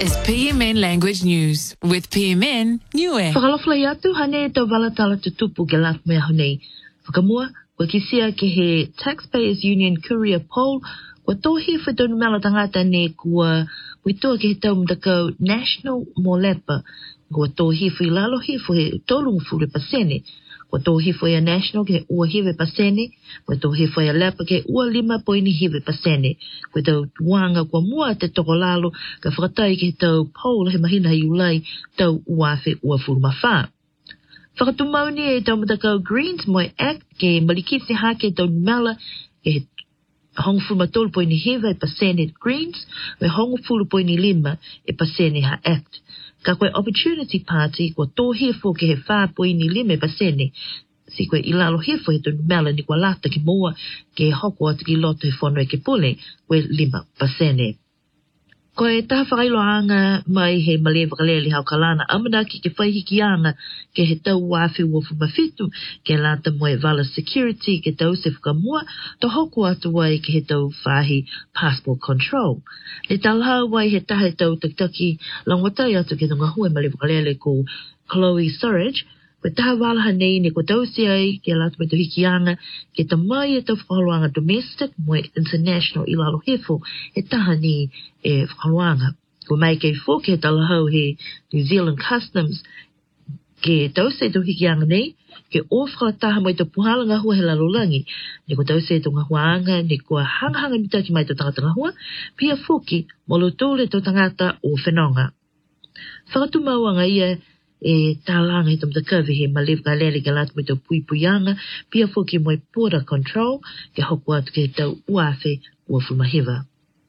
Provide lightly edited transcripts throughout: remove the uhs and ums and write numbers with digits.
is PMN Language News with PMN Niue. Whakaloflai atu hane tau walatala tutupu ke lat mea honei. Whakamua, wa kisia ke he Taxpayers Union Courier Poll, wa tohi whedonu mela tangata ne kua witua ke he tau mtakau National Molepa, wa tohi whilalo hifo he tolungu fure pasene. Wa tohi whaya national ke ua hive pasene, wa tohi whaya lepa ke ua 5 hive pasene. Wa tau tuanga kwa mua te tokolalo ka whakatai ke tau poll he mahina hi ulai tau uafe ua furumawha. Whakatumauni e tau matakau Greens Moe Act ke malikisi hake tau mela ke hongu furumatolu poini hive pasene Greens, wa hongu furu poini 5 e pasene ha Act. Ka koe Opportunity Party kua tō hifo ke he 5.5 pasene. Si koe ilalo hifo he tonu mela ni kua lata ki moa ke hoko atu ki loto he whanau ke pule koe 5 pasene. Koe taha whakailoanga mai he male wakalele hau kalana amanaki ke whaihiki ke he tau wafi uofu mawhitu ke lata moe vala security ke tau se whakamua to hoko atu wai ke he tau whahi passport control. Le talha wai he taha he tau taktaki langwatai atu ke tonga hue male wakalele ko Chloe Surridge. Koe taha walaha nei ne ko tau si ai ke lata mai to hikianga ke ta mai e tau whakaluanga domestic moe international ilalo hefo e taha ni e whakaluanga. Ko mai kei fōke he talahau he New Zealand Customs ke tau se to hikianga nei ke o whakataha mai to puhalanga hua he lalolangi ne ko tau se to ngahuanga ne ko hangahanga mitaki mai to tangata ngahua pia fōke molo tole to tangata o whenonga. Whakatumauanga ia e tālanga he tamtakawe he malev galele ke latu me tau puipuianga, pia fōki moe border control, ke hoku atu ke tau uafe ua fumahiva.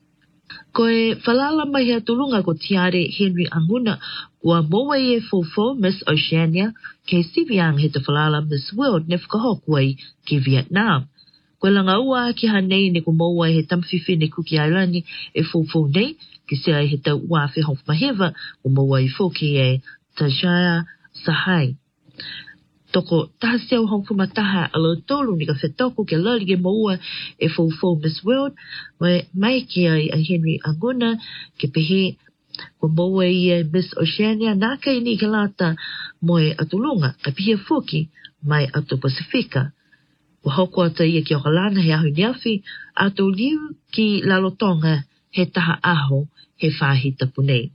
Koe whalala mai hea tulunga ko tiare Henry Anguna, kua moa e fofo Miss Oceania, ke siviang he te whalala Miss World ne whakahoku ai ki Vietnam. Koe langa ua ki hanei ne ko moa he tamwhiwhi ne Kuki Ailani e fofo nei, ke sea he tau uafe hofumahiva, ko moa i fōki e Tajaya Sahai. Toko taha siau hongfu mataha alo tolu ni ka whetoko ke lali ke moua e fōfō Miss World, mai ki ai a Henry Anguna ke pehe ko moua i Miss Oceania nā kai ni ke lata moe atulunga ka pihia fōki mai ato Pasifika. Wa hoko ata ia ki okalana he ahu niafi ato liu ki lalotonga he taha aho he whahi tapunei.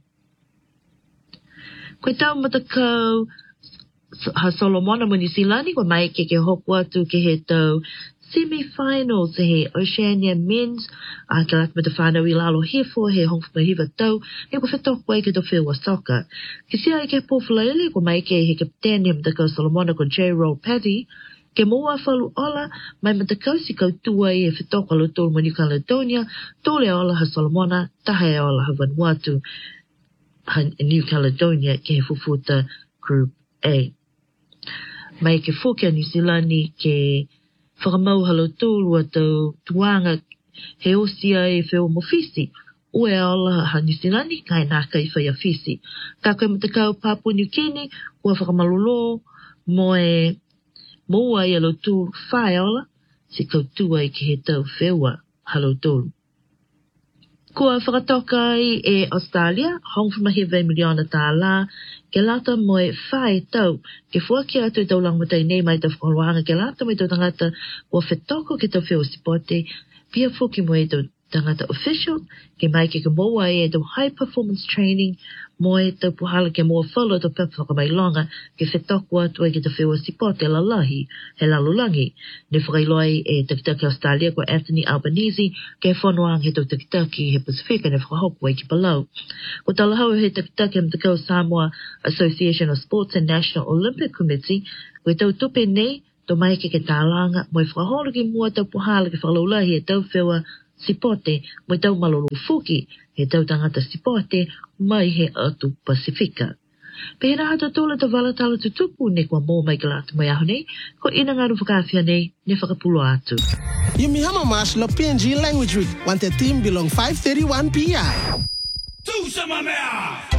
Koe tau matakau ha Solomona mo New Zealand, ko mai ke hoku atu ke he tau semi-finals he Oceania Men's, a ke lata mata whanau i lalo hefo he hongwhunga hiva tau, ne ko whetoko ai ke to whiwa soccer. Ke sia ai ke pōwhalaele, ko mai ke he kapiteni he matakau Solomona ko J-Roll Paddy, ke moa whalu ola, mai matakau si kau tua i he whetoko alo tolu mo New Caledonia, tole ola ha Solomona, taha e ola ha Vanuatu, New Caledonia ke he fufuta Group A. Mai ke whoke a New Zealand ke whakamau halo tōlu atau tuanga he osia e wheo mofisi. Ue ola ha New Zealand kai naka i whaia fisi. Ka koe matakau Papua New Guinea ua whakamalolo moe moa i alo tōlu whae ola si kau tua i ke he tau wheua halo tōlu. Kua whakatoka ai e Australia, hongwhimahive miliona tā la, ke lata moe whae tau, ke fuaki atu i tau langmatai nei mai tau whakaroanga, ke lata mai tau tangata ua whetoko ke tau whio sipote, pia fuki moe tau tangata official, ke mai ke moa e tau high performance training, moe tau puhala ke moa whalo tau pepa whakamailonga, ke whetoko atu ai ke tau whio sipote lalahi, he lalulangi. Ne whakailoai e takitaki Australia ko Anthony Albanese, ke whanoang he tau takitaki he Pasifika ne whakahoku ai ki Palau. Ko talahau he takitaki am takau Samoa Association of Sports and National Olympic Committee, ko tau tupe nei, to mai ke tālanga, moe whakaholo ki mua tau puhala ke whakalaulahi e tau whiwa sipote, moe tau malolo fuki, he tau tangata sipote, mai he atu Pasifika. Pehena hata tola ta walatala tutupu ne kua mō mai kalatu mai aho nei, ko ina ngaru whakawhia nei, ne whakapulo atu. Yumihama Mash lo PNG Language Week, want the team belong 5:31 p.m. Do some of